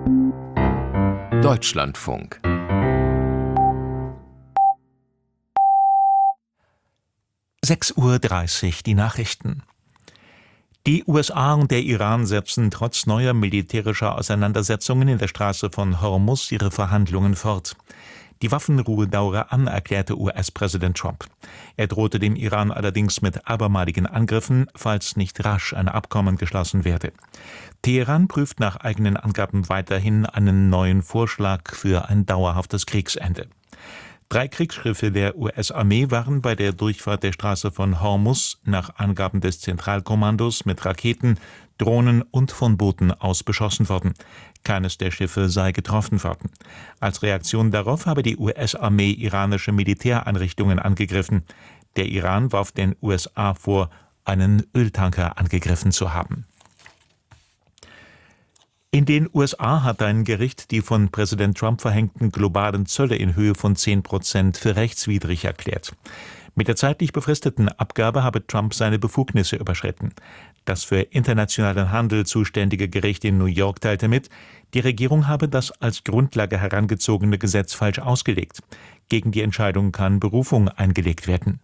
Deutschlandfunk. (6:30 Uhr) die Nachrichten. Die USA und der Iran setzen trotz neuer militärischer Auseinandersetzungen in der Straße von Hormuz ihre Verhandlungen fort. Die Waffenruhe dauere an, erklärte US-Präsident Trump. Er drohte dem Iran allerdings mit abermaligen Angriffen, falls nicht rasch ein Abkommen geschlossen werde. Teheran prüft nach eigenen Angaben weiterhin einen neuen Vorschlag für ein dauerhaftes Kriegsende. 3 Kriegsschiffe der US-Armee waren bei der Durchfahrt der Straße von Hormuz nach Angaben des Zentralkommandos mit Raketen, Drohnen und von Booten aus beschossen worden. Keines der Schiffe sei getroffen worden. Als Reaktion darauf habe die US-Armee iranische Militäreinrichtungen angegriffen. Der Iran warf den USA vor, einen Öltanker angegriffen zu haben. In den USA hat ein Gericht die von Präsident Trump verhängten globalen Zölle in Höhe von 10% für rechtswidrig erklärt. Mit der zeitlich befristeten Abgabe habe Trump seine Befugnisse überschritten. Das für internationalen Handel zuständige Gericht in New York teilte mit, die Regierung habe das als Grundlage herangezogene Gesetz falsch ausgelegt. Gegen die Entscheidung kann Berufung eingelegt werden.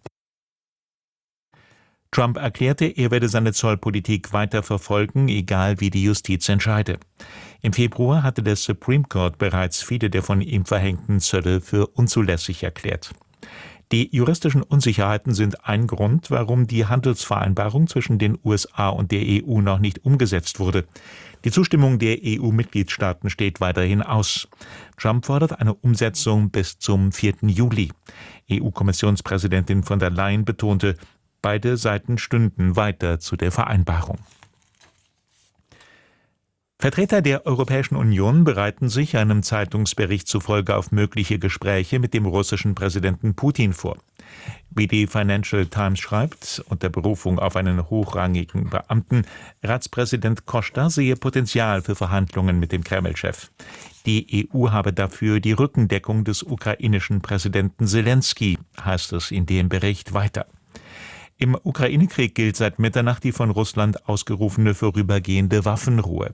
Trump erklärte, er werde seine Zollpolitik weiter verfolgen, egal wie die Justiz entscheide. Im Februar hatte der Supreme Court bereits viele der von ihm verhängten Zölle für unzulässig erklärt. Die juristischen Unsicherheiten sind ein Grund, warum die Handelsvereinbarung zwischen den USA und der EU noch nicht umgesetzt wurde. Die Zustimmung der EU-Mitgliedstaaten steht weiterhin aus. Trump fordert eine Umsetzung bis zum 4. Juli. EU-Kommissionspräsidentin von der Leyen betonte, beide Seiten stünden weiter zu der Vereinbarung. Vertreter der Europäischen Union bereiten sich einem Zeitungsbericht zufolge auf mögliche Gespräche mit dem russischen Präsidenten Putin vor. Wie die Financial Times schreibt, unter Berufung auf einen hochrangigen Beamten, Ratspräsident Costa sehe Potenzial für Verhandlungen mit dem Kreml-Chef. Die EU habe dafür die Rückendeckung des ukrainischen Präsidenten Selenskyj, heißt es in dem Bericht weiter. Im Ukraine-Krieg gilt seit Mitternacht die von Russland ausgerufene vorübergehende Waffenruhe.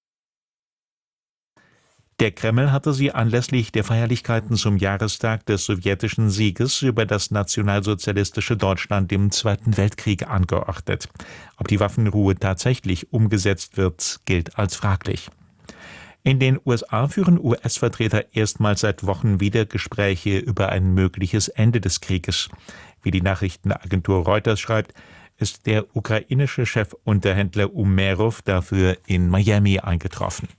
Der Kreml hatte sie anlässlich der Feierlichkeiten zum Jahrestag des sowjetischen Sieges über das nationalsozialistische Deutschland im Zweiten Weltkrieg angeordnet. Ob die Waffenruhe tatsächlich umgesetzt wird, gilt als fraglich. In den USA führen US-Vertreter erstmals seit Wochen wieder Gespräche über ein mögliches Ende des Krieges. Wie die Nachrichtenagentur Reuters schreibt, ist der ukrainische Chefunterhändler Umerov dafür in Miami eingetroffen.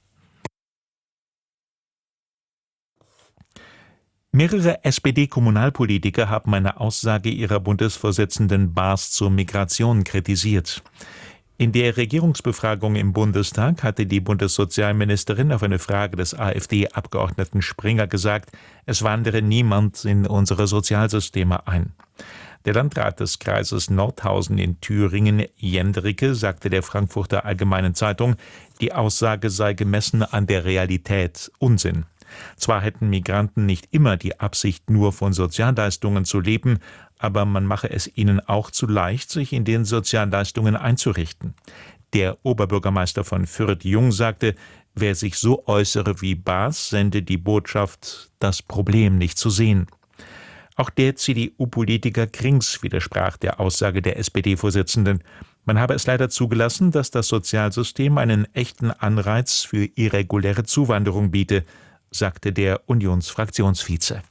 Mehrere SPD-Kommunalpolitiker haben eine Aussage ihrer Bundesvorsitzenden Baas zur Migration kritisiert. In der Regierungsbefragung im Bundestag hatte die Bundessozialministerin auf eine Frage des AfD-Abgeordneten Springer gesagt, es wandere niemand in unsere Sozialsysteme ein. Der Landrat des Kreises Nordhausen in Thüringen, Jendricke, sagte der Frankfurter Allgemeinen Zeitung, die Aussage sei gemessen an der Realität Unsinn. Zwar hätten Migranten nicht immer die Absicht, nur von Sozialleistungen zu leben, aber man mache es ihnen auch zu leicht, sich in den Sozialleistungen einzurichten. Der Oberbürgermeister von Fürth Jung sagte, wer sich so äußere wie Baas, sende die Botschaft, das Problem nicht zu sehen. Auch der CDU-Politiker Krings widersprach der Aussage der SPD-Vorsitzenden. Man habe es leider zugelassen, dass das Sozialsystem einen echten Anreiz für irreguläre Zuwanderung biete, sagte der Unionsfraktionsvize.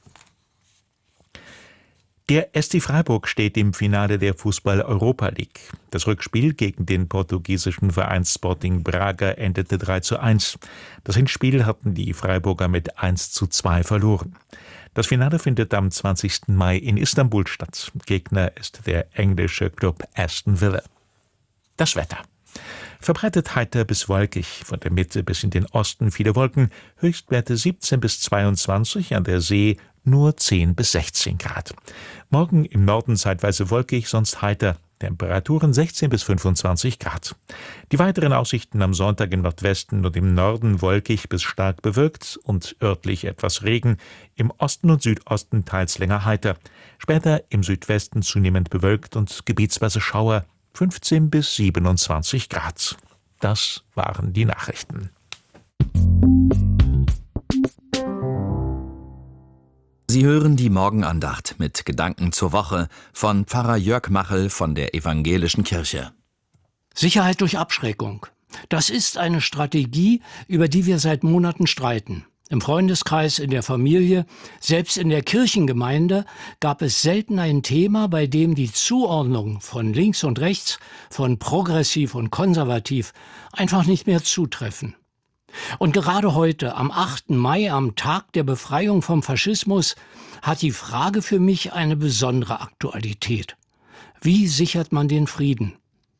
Der SC Freiburg steht im Finale der Fußball-Europa League. Das Rückspiel gegen den portugiesischen Verein Sporting Braga endete 3:1. Das Hinspiel hatten die Freiburger mit 1:2 verloren. Das Finale findet am 20. Mai in Istanbul statt. Gegner ist der englische Club Aston Villa. Das Wetter. Verbreitet heiter bis wolkig, von der Mitte bis in den Osten viele Wolken, Höchstwerte 17 bis 22, an der See nur 10 bis 16 Grad. Morgen im Norden zeitweise wolkig, sonst heiter, Temperaturen 16 bis 25 Grad. Die weiteren Aussichten am Sonntag im Nordwesten und im Norden wolkig bis stark bewölkt und örtlich etwas Regen, im Osten und Südosten teils länger heiter. Später im Südwesten zunehmend bewölkt und gebietsweise Schauer, 15 bis 27 Grad. Das waren die Nachrichten. Sie hören die Morgenandacht mit Gedanken zur Woche von Pfarrer Jörg Machel von der Evangelischen Kirche. Sicherheit durch Abschreckung. Das ist eine Strategie, über die wir seit Monaten streiten. Im Freundeskreis, in der Familie, selbst in der Kirchengemeinde gab es selten ein Thema, bei dem die Zuordnung von links und rechts, von progressiv und konservativ einfach nicht mehr zutreffen. Und gerade heute, am 8. Mai, am Tag der Befreiung vom Faschismus, hat die Frage für mich eine besondere Aktualität. Wie sichert man den Frieden?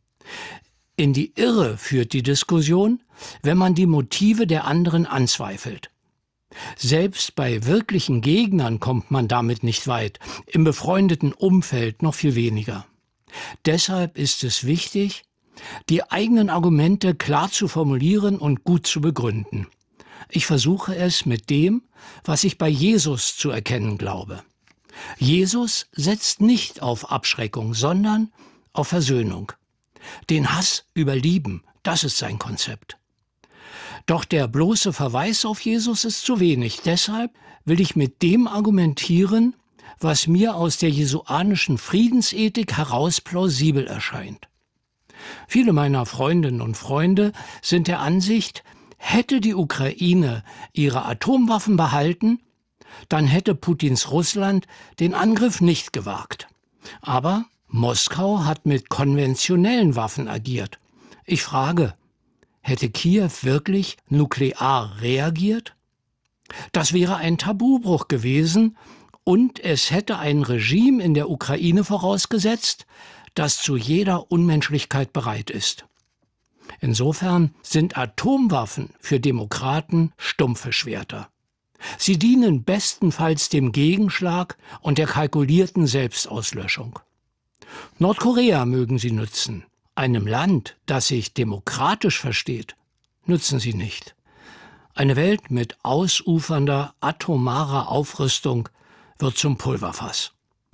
In die Irre führt die Diskussion, wenn man die Motive der anderen anzweifelt. Selbst bei wirklichen Gegnern kommt man damit nicht weit, im befreundeten Umfeld noch viel weniger. Deshalb ist es wichtig, die eigenen Argumente klar zu formulieren und gut zu begründen. Ich versuche es mit dem, was ich bei Jesus zu erkennen glaube. Jesus setzt nicht auf Abschreckung, sondern auf Versöhnung. Den Hass über Lieben, das ist sein Konzept. Doch der bloße Verweis auf Jesus ist zu wenig. Deshalb will ich mit dem argumentieren, was mir aus der jesuanischen Friedensethik heraus plausibel erscheint. Viele meiner Freundinnen und Freunde sind der Ansicht, hätte die Ukraine ihre Atomwaffen behalten, dann hätte Putins Russland den Angriff nicht gewagt. Aber Moskau hat mit konventionellen Waffen agiert. Ich frage, hätte Kiew wirklich nuklear reagiert? Das wäre ein Tabubruch gewesen und es hätte ein Regime in der Ukraine vorausgesetzt, das zu jeder Unmenschlichkeit bereit ist. Insofern sind Atomwaffen für Demokraten stumpfe Schwerter. Sie dienen bestenfalls dem Gegenschlag und der kalkulierten Selbstauslöschung. Nordkorea mögen sie nützen. Einem Land, das sich demokratisch versteht, nützen sie nicht. Eine Welt mit ausufernder atomarer Aufrüstung wird zum Pulverfass.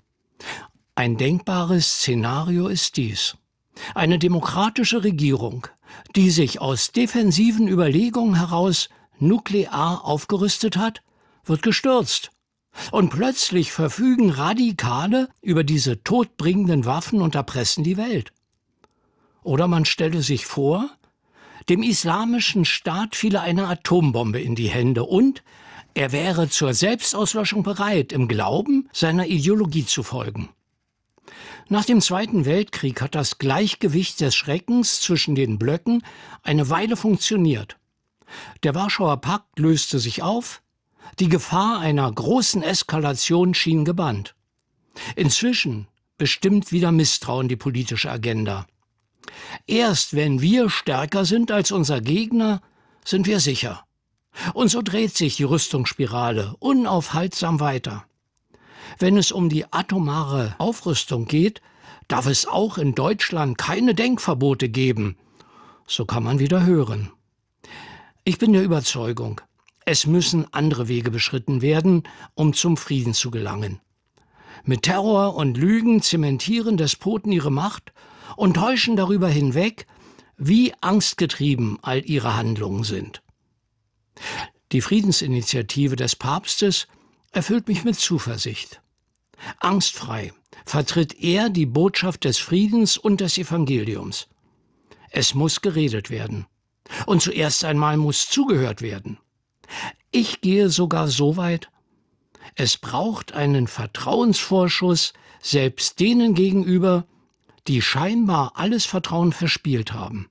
Ein denkbares Szenario ist dies. Eine demokratische Regierung, die sich aus defensiven Überlegungen heraus nuklear aufgerüstet hat, wird gestürzt. Und plötzlich verfügen Radikale über diese todbringenden Waffen und erpressen die Welt. Oder man stelle sich vor, dem islamischen Staat fiele eine Atombombe in die Hände und er wäre zur Selbstauslöschung bereit, im Glauben seiner Ideologie zu folgen. Nach dem Zweiten Weltkrieg hat das Gleichgewicht des Schreckens zwischen den Blöcken eine Weile funktioniert. Der Warschauer Pakt löste sich auf, die Gefahr einer großen Eskalation schien gebannt. Inzwischen bestimmt wieder Misstrauen die politische Agenda. Erst wenn wir stärker sind als unser Gegner, sind wir sicher. Und so dreht sich die Rüstungsspirale unaufhaltsam weiter. Wenn es um die atomare Aufrüstung geht, darf es auch in Deutschland keine Denkverbote geben. So kann man wieder hören. Ich bin der Überzeugung, es müssen andere Wege beschritten werden, um zum Frieden zu gelangen. Mit Terror und Lügen zementieren Despoten ihre Macht und täuschen darüber hinweg, wie angstgetrieben all ihre Handlungen sind. Die Friedensinitiative des Papstes erfüllt mich mit Zuversicht. Angstfrei vertritt er die Botschaft des Friedens und des Evangeliums. Es muss geredet werden. Und zuerst einmal muss zugehört werden. Ich gehe sogar so weit, es braucht einen Vertrauensvorschuss selbst denen gegenüber, die scheinbar alles Vertrauen verspielt haben.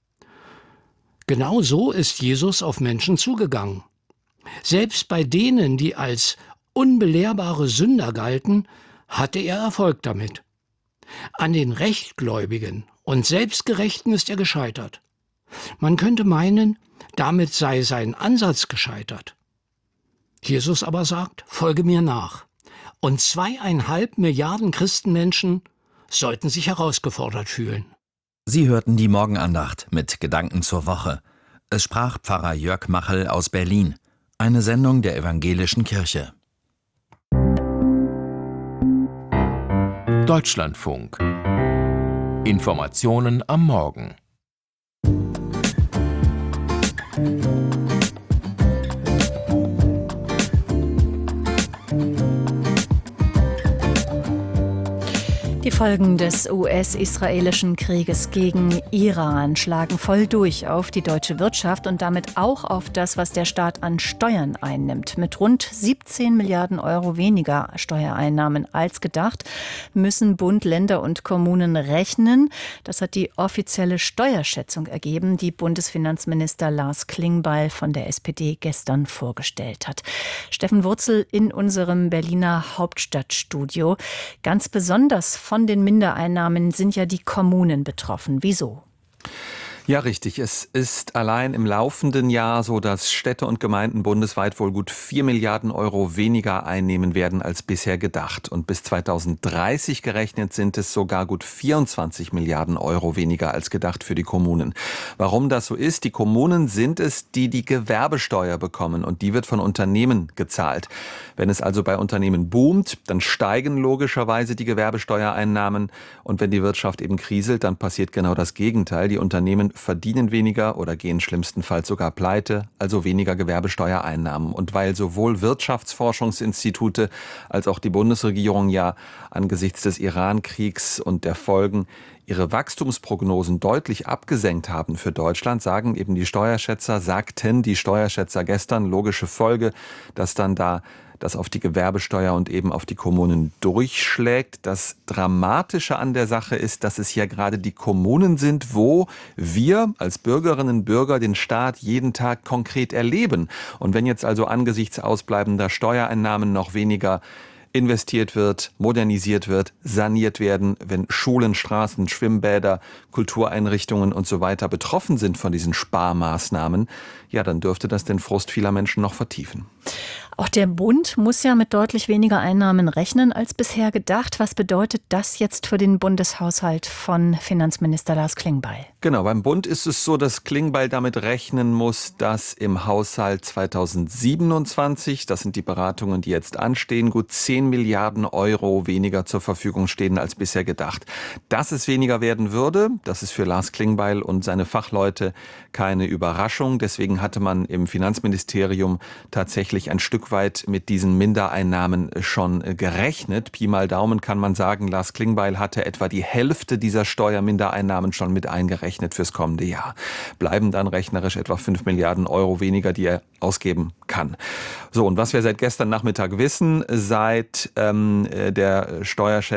Genau so ist Jesus auf Menschen zugegangen. Selbst bei denen, die als unbelehrbare Sünder galten, hatte er Erfolg damit. An den Rechtgläubigen und Selbstgerechten ist er gescheitert. Man könnte meinen, damit sei sein Ansatz gescheitert. Jesus aber sagt, folge mir nach. Und 2,5 Milliarden Christenmenschen sollten sich herausgefordert fühlen. Sie hörten die Morgenandacht mit Gedanken zur Woche. Es sprach Pfarrer Jörg Machel aus Berlin. Eine Sendung der Evangelischen Kirche. Deutschlandfunk. Informationen am Morgen. Folgen des US-israelischen Krieges gegen Iran schlagen voll durch auf die deutsche Wirtschaft und damit auch auf das, was der Staat an Steuern einnimmt. Mit rund 17 Milliarden Euro weniger Steuereinnahmen als gedacht, müssen Bund, Länder und Kommunen rechnen. Das hat die offizielle Steuerschätzung ergeben, die Bundesfinanzminister Lars Klingbeil von der SPD gestern vorgestellt hat. Steffen Wurzel in unserem Berliner Hauptstadtstudio. Ganz besonders von den Mindereinnahmen sind ja die Kommunen betroffen. Wieso? Ja, richtig. Es ist allein im laufenden Jahr so, dass Städte und Gemeinden bundesweit wohl gut 4 Milliarden Euro weniger einnehmen werden als bisher gedacht. Und bis 2030 gerechnet sind es sogar gut 24 Milliarden Euro weniger als gedacht für die Kommunen. Warum das so ist? Die Kommunen sind es, die die Gewerbesteuer bekommen und die wird von Unternehmen gezahlt. Wenn es also bei Unternehmen boomt, dann steigen logischerweise die Gewerbesteuereinnahmen und wenn die Wirtschaft eben kriselt, dann passiert genau das Gegenteil. Die Unternehmen verdienen weniger oder gehen schlimmstenfalls sogar pleite, also weniger Gewerbesteuereinnahmen. Und weil sowohl Wirtschaftsforschungsinstitute als auch die Bundesregierung ja angesichts des Iran-Kriegs und der Folgen ihre Wachstumsprognosen deutlich abgesenkt haben für Deutschland, sagten die Steuerschätzer gestern, logische Folge, dass dann da das auf die Gewerbesteuer und eben auf die Kommunen durchschlägt. Das Dramatische an der Sache ist, dass es ja gerade die Kommunen sind, wo wir als Bürgerinnen und Bürger den Staat jeden Tag konkret erleben. Und wenn jetzt also angesichts ausbleibender Steuereinnahmen noch weniger investiert wird, modernisiert wird, saniert werden, wenn Schulen, Straßen, Schwimmbäder, Kultureinrichtungen und so weiter betroffen sind von diesen Sparmaßnahmen, ja, dann dürfte das den Frust vieler Menschen noch vertiefen. Auch der Bund muss ja mit deutlich weniger Einnahmen rechnen als bisher gedacht. Was bedeutet das jetzt für den Bundeshaushalt von Finanzminister Lars Klingbeil? Genau, beim Bund ist es so, dass Klingbeil damit rechnen muss, dass im Haushalt 2027, das sind die Beratungen, die jetzt anstehen, gut 10 Milliarden Euro weniger zur Verfügung stehen als bisher gedacht. Dass es weniger werden würde, das ist für Lars Klingbeil und seine Fachleute keine Überraschung. Deswegen hatte man im Finanzministerium tatsächlich ein Stück weit mit diesen Mindereinnahmen schon gerechnet. Pi mal Daumen kann man sagen, Lars Klingbeil hatte etwa die Hälfte dieser Steuermindereinnahmen schon mit eingerechnet fürs kommende Jahr. Bleiben dann rechnerisch etwa 5 Milliarden Euro weniger, die er ausgeben kann. So, und was wir seit gestern Nachmittag wissen, seit diesen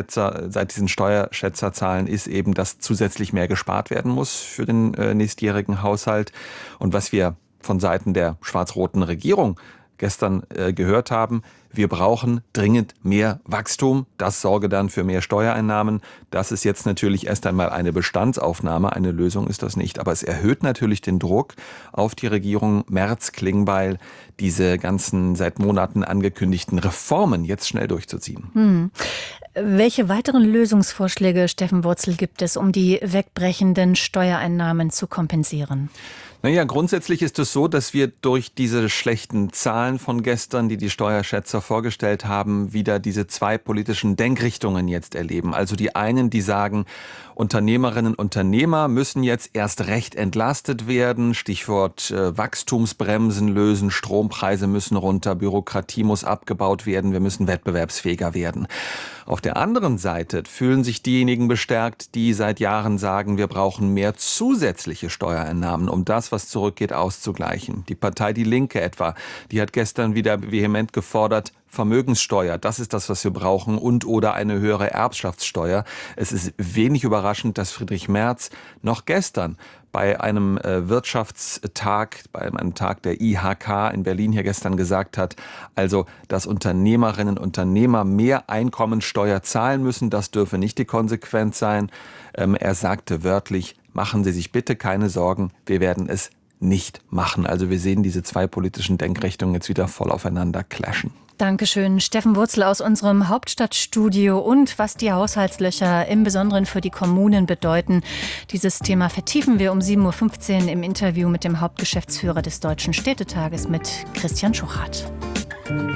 Steuerschätzerzahlen ist eben, dass zusätzlich mehr gespart werden muss für den nächstjährigen Haushalt. Und was wir von Seiten der schwarz-roten Regierung gestern gehört haben, wir brauchen dringend mehr Wachstum. Das sorge dann für mehr Steuereinnahmen. Das ist jetzt natürlich erst einmal eine Bestandsaufnahme. Eine Lösung ist das nicht. Aber es erhöht natürlich den Druck auf die Regierung Merz-Klingbeil, diese ganzen seit Monaten angekündigten Reformen jetzt schnell durchzuziehen. Welche weiteren Lösungsvorschläge, Steffen Wurzel, gibt es, um die wegbrechenden Steuereinnahmen zu kompensieren? Naja, grundsätzlich ist es so, dass wir durch diese schlechten Zahlen von gestern, die die Steuerschätzer vorgestellt haben, wieder diese zwei politischen Denkrichtungen jetzt erleben. Also die einen, die sagen, Unternehmerinnen und Unternehmer müssen jetzt erst recht entlastet werden. Stichwort Wachstumsbremsen lösen, Strompreise müssen runter, Bürokratie muss abgebaut werden, wir müssen wettbewerbsfähiger werden. Auf der anderen Seite fühlen sich diejenigen bestärkt, die seit Jahren sagen, wir brauchen mehr zusätzliche Steuereinnahmen, um das, was zurückgeht, auszugleichen. Die Partei Die Linke etwa, die hat gestern wieder vehement gefordert, Vermögenssteuer, das ist das, was wir brauchen, und oder eine höhere Erbschaftssteuer. Es ist wenig überraschend, dass Friedrich Merz noch gestern bei einem Wirtschaftstag, bei einem Tag der IHK in Berlin hier gestern gesagt hat, also dass Unternehmerinnen und Unternehmer mehr Einkommensteuer zahlen müssen, das dürfe nicht die Konsequenz sein. Er sagte wörtlich, machen Sie sich bitte keine Sorgen, wir werden es nicht machen. Also wir sehen diese zwei politischen Denkrichtungen jetzt wieder voll aufeinander clashen. Dankeschön, Steffen Wurzel aus unserem Hauptstadtstudio. Und was die Haushaltslöcher im Besonderen für die Kommunen bedeuten, dieses Thema vertiefen wir um 7.15 Uhr im Interview mit dem Hauptgeschäftsführer des Deutschen Städtetages, mit Christian Schuchart.